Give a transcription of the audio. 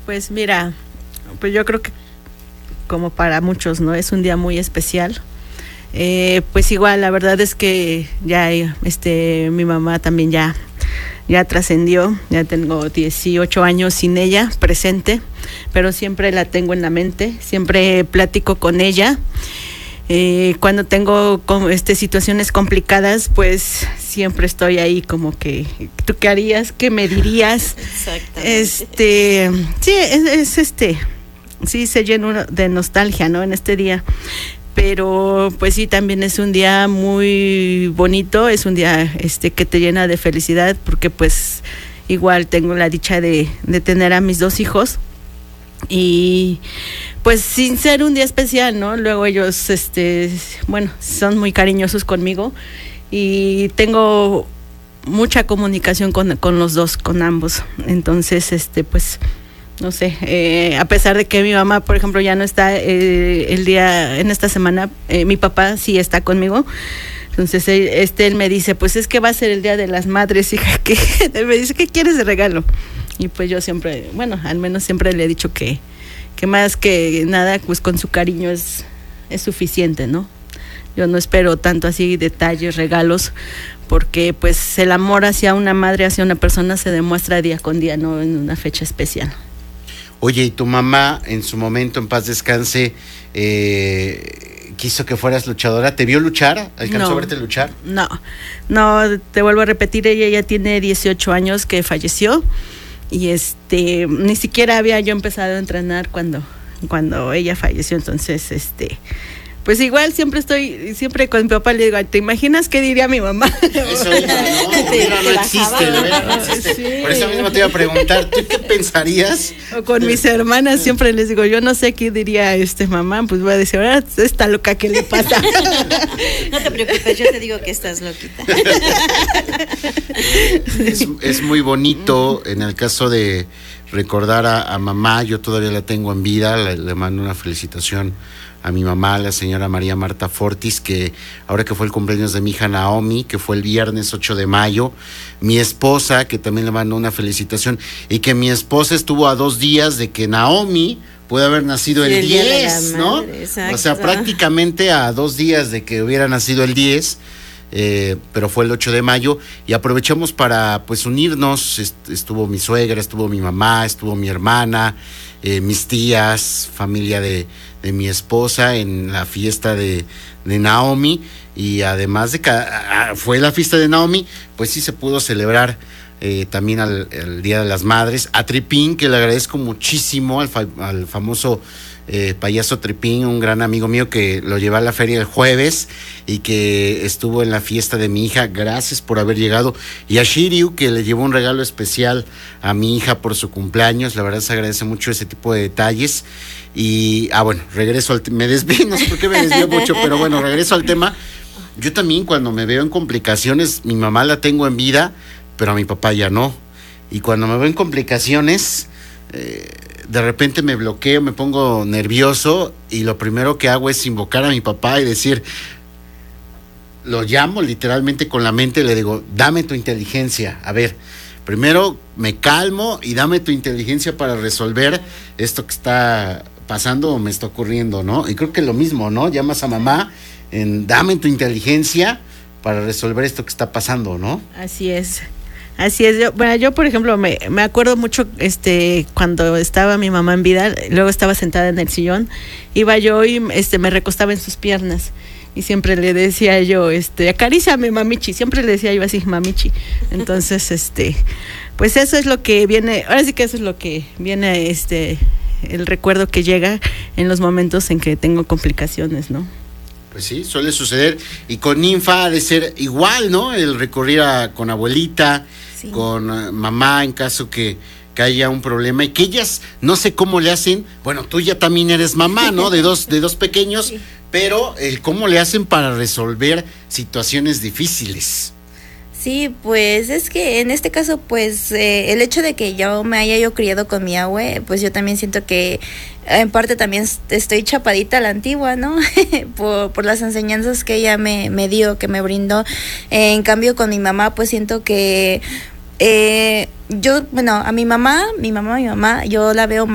Pues mira, pues yo creo que como para muchos, ¿no? Es un día muy especial. Pues igual, la verdad es que ya mi mamá también ya trascendió, ya tengo 18 años sin ella presente, pero siempre la tengo en la mente, siempre platico con ella. Cuando tengo situaciones complicadas, pues siempre estoy ahí como que, ¿tú qué harías? ¿Qué me dirías? Exactamente. Sí, sí se llena uno de nostalgia, ¿no? En este día. Pero pues sí, también es un día muy bonito, es un día que te llena de felicidad, porque pues igual tengo la dicha de tener a mis 2 hijos. Y pues sin ser un día especial, ¿no? Luego ellos, son muy cariñosos conmigo y tengo mucha comunicación con los dos, con ambos. Entonces, pues, no sé, a pesar de que mi mamá, por ejemplo, ya no está el día, en esta semana, mi papá sí está conmigo. Entonces, él me dice, pues es que va a ser el Día de las Madres, hija, que él me dice, ¿qué quieres de regalo? Y pues yo siempre, bueno, al menos siempre le he dicho que más que nada, pues con su cariño es suficiente, ¿no? Yo no espero tanto así detalles, regalos, porque pues el amor hacia una madre, hacia una persona se demuestra día con día, no en una fecha especial. Oye, ¿y tu mamá en su momento, en paz descanse, quiso que fueras luchadora? ¿Te vio luchar? ¿Alcanzó a verte luchar? No, te vuelvo a repetir, ella ya tiene 18 años que falleció. Y ni siquiera había yo empezado a entrenar cuando ella falleció. Entonces, pues igual siempre con mi papá le digo, ¿te imaginas qué diría mi mamá? Eso no existe. Sí. Por eso mismo te iba a preguntar, ¿tú qué pensarías? O con mis hermanas siempre les digo, yo no sé qué diría mamá, pues voy a decir, ahora está loca, ¿qué le pasa? No te preocupes, yo te digo que estás loquita. Es muy bonito en el caso de recordar a mamá. Yo todavía la tengo en vida, le mando una felicitación a mi mamá, la señora María Marta Fortis, que ahora que fue el cumpleaños de mi hija Naomi, que fue el viernes 8 de mayo, mi esposa, que también le mando una felicitación, y que mi esposa estuvo a 2 días de que Naomi puede haber nacido el 10, ¿no? Exacto. O sea, prácticamente a 2 días de que hubiera nacido el 10, pero fue el 8 de mayo, y aprovechamos para pues unirnos. Estuvo mi suegra, estuvo mi mamá, estuvo mi hermana, mis tías, familia de mi esposa en la fiesta de Naomi, y además de que fue la fiesta de Naomi, pues sí se pudo celebrar también el Día de las Madres. A Tripín, que le agradezco muchísimo, al famoso payaso Tripín, un gran amigo mío que lo llevé a la feria el jueves y que estuvo en la fiesta de mi hija. Gracias por haber llegado. Y a Shiryu, que le llevó un regalo especial a mi hija por su cumpleaños. La verdad se agradece mucho ese tipo de detalles. Y bueno, regreso me desvío, no sé por qué me desvío mucho, pero bueno, regreso al tema. Yo también, cuando me veo en complicaciones, mi mamá la tengo en vida, pero a mi papá ya no. Y cuando me veo en complicaciones, de repente me bloqueo, me pongo nervioso, y lo primero que hago es invocar a mi papá y decir, lo llamo literalmente con la mente, le digo, dame tu inteligencia. A ver, primero me calmo y dame tu inteligencia para resolver esto que está pasando o me está ocurriendo, ¿no? Y creo que lo mismo, ¿no? Llamas a mamá dame tu inteligencia para resolver esto que está pasando, ¿no? Así es. Yo por ejemplo me acuerdo mucho cuando estaba mi mamá en vida, luego estaba sentada en el sillón, iba yo y me recostaba en sus piernas y siempre le decía yo, acaríciame, mamichi, siempre le decía yo así, mamichi. Entonces, pues eso es lo que viene, ahora sí que eso es lo que viene, el recuerdo que llega en los momentos en que tengo complicaciones, ¿no? Pues sí, suele suceder, y con Ninfa ha de ser igual, ¿no? El recurrir con abuelita, sí, con mamá en caso que haya un problema, y que ellas no sé cómo le hacen. Bueno, tú ya también eres mamá, ¿no? De dos pequeños, sí, pero cómo le hacen para resolver situaciones difíciles. Sí, pues es que en este caso, pues el hecho de que yo me haya criado con mi abue, pues yo también siento que en parte también estoy chapadita a la antigua, ¿no? por las enseñanzas que ella me dio, que me brindó. En cambio con mi mamá, pues siento que a mi mamá, yo la veo más